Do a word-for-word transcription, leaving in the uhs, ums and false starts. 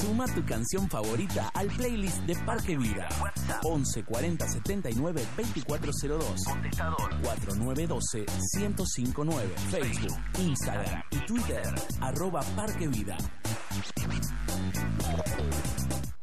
Suma tu canción favorita al playlist de Parque Vida. once cuarenta setenta y nueve veinticuatro cero dos. Contestador cuatro nueve uno dos uno cero cinco nueve. Facebook, Instagram y Twitter arroba Parque Vida.